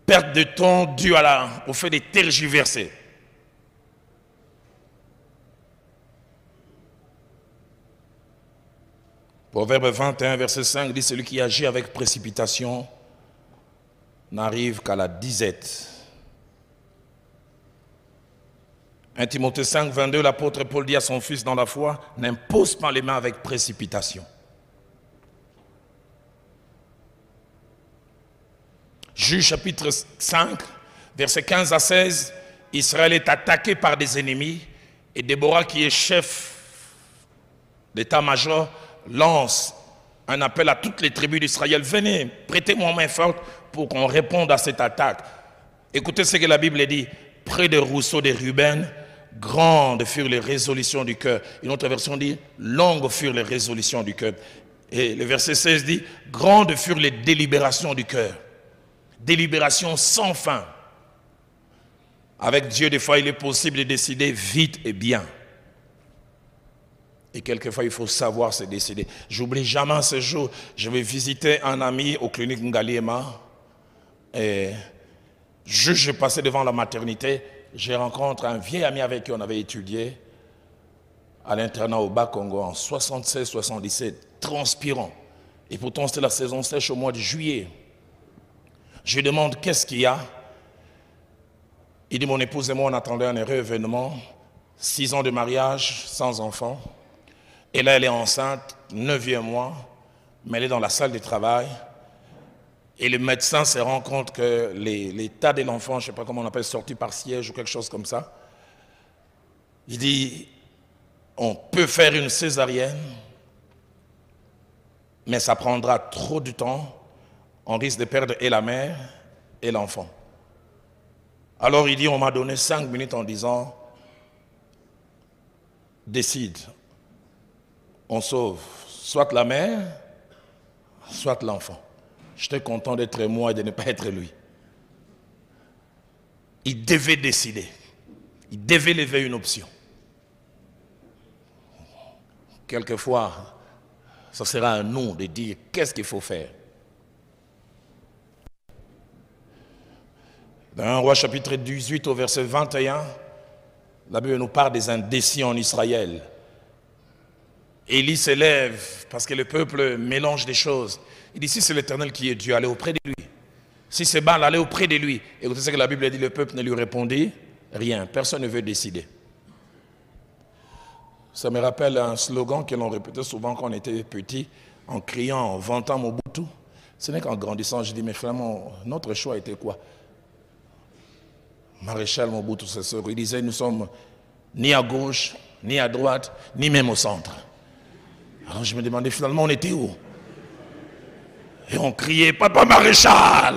perte de temps due au fait de tergiverser. Proverbe 21, verset 5 dit, celui qui agit avec précipitation n'arrive qu'à la disette. 1 Timothée 5, 22, l'apôtre Paul dit à son fils dans la foi, n'impose pas les mains avec précipitation. Juge chapitre 5, versets 15 à 16, Israël est attaqué par des ennemis et Déborah, qui est chef d'état-major, lance un appel à toutes les tribus d'Israël. Venez, prêtez-moi main forte pour qu'on réponde à cette attaque. Écoutez ce que la Bible dit. Près des rousseaux de Ruben, grandes furent les résolutions du cœur. Une autre version dit, longues furent les résolutions du cœur. Et le verset 16 dit, grandes furent les délibérations du cœur. Délibérations sans fin. Avec Dieu, des fois, il est possible de décider vite et bien. Et quelquefois, il faut savoir se décider. J'oublie jamais ce jour, je vais visiter un ami aux cliniques Ngaliema. Et juste, je passais devant la maternité, j'ai rencontré un vieil ami avec qui on avait étudié à l'internat au Bas-Congo en 76-77, transpirant. Et pourtant, c'était la saison sèche au mois de juillet. Je lui demande qu'est-ce qu'il y a. Il dit, mon épouse et moi, on attendait un heureux événement, 6 ans de mariage, sans enfant. Et là, elle est enceinte, 9e mois, mais elle est dans la salle de travail. Et le médecin se rend compte que l'état de l'enfant, je ne sais pas comment on appelle, sorti par siège ou quelque chose comme ça. Il dit, on peut faire une césarienne, mais ça prendra trop de temps. On risque de perdre et la mère et l'enfant. Alors il dit, on m'a donné 5 minutes en disant, décide. On sauve soit la mère, soit l'enfant. J'étais content d'être moi et de ne pas être lui. Il devait décider. Il devait lever une option. Quelquefois, ce sera à nous de dire qu'est-ce qu'il faut faire. Dans 1 Roi chapitre 18 au verset 21, la Bible nous parle des indécis en Israël. Élie s'élève parce que le peuple mélange des choses. Il dit, si c'est l'Éternel qui est Dieu, allez auprès de lui. Si c'est Baal, allez auprès de lui. Écoutez ce que la Bible dit, le peuple ne lui répondit rien. Personne ne veut décider. Ça me rappelle un slogan que l'on répétait souvent quand on était petit, en criant, en vantant Mobutu. Ce n'est qu'en grandissant, je dis, mais finalement, notre choix était quoi? Maréchal Mobutu Sese, il disait, nous sommes ni à gauche, ni à droite, ni même au centre. Alors je me demandais finalement on était où? Et on criait Papa Maréchal.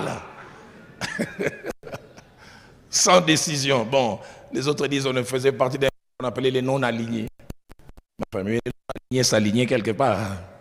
Sans décision. Bon, les autres disent on ne faisait partie d'un qu'on appelait les non-alignés. Ma famille, les non-alignés s'alignaient quelque part.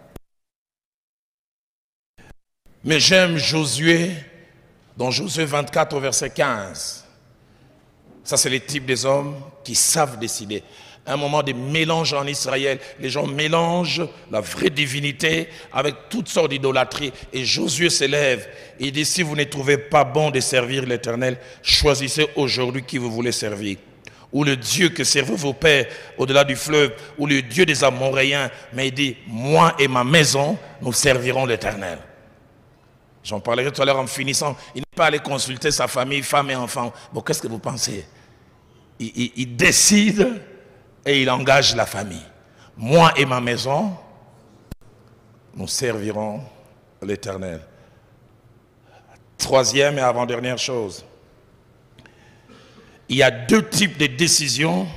Mais j'aime Josué, dans Josué 24 au verset 15. Ça c'est le type des hommes qui savent décider. Un moment de mélange en Israël. Les gens mélangent la vraie divinité avec toutes sortes d'idolâtries. Et Josué s'élève et il dit, si vous ne trouvez pas bon de servir l'Éternel, choisissez aujourd'hui qui vous voulez servir. Ou le Dieu que servaient vos pères au-delà du fleuve, ou le Dieu des Amoréens. Mais il dit, moi et ma maison, nous servirons l'Éternel. J'en parlerai tout à l'heure en finissant. Il n'est pas allé consulter sa famille, femme et enfants. Bon, qu'est-ce que vous pensez? Il décide et il engage la famille. Moi et ma maison, nous servirons l'Éternel. Troisième et avant-dernière chose, il y a 2 types de décisions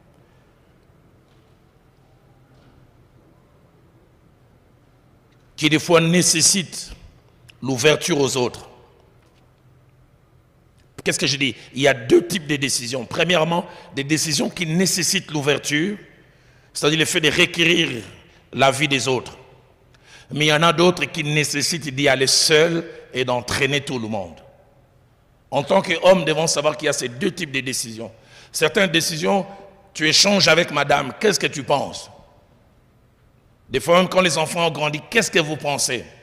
qui des fois nécessitent l'ouverture aux autres. Qu'est-ce que je dis? Il y a 2 types de décisions. Premièrement, des décisions qui nécessitent l'ouverture, c'est-à-dire le fait de requérir l'avis des autres. Mais il y en a d'autres qui nécessitent d'y aller seul et d'entraîner tout le monde. En tant qu'homme, nous devons savoir qu'il y a ces 2 types de décisions. Certaines décisions, tu échanges avec madame, qu'est-ce que tu penses? Des fois même quand les enfants ont grandi, qu'est-ce que vous pensez?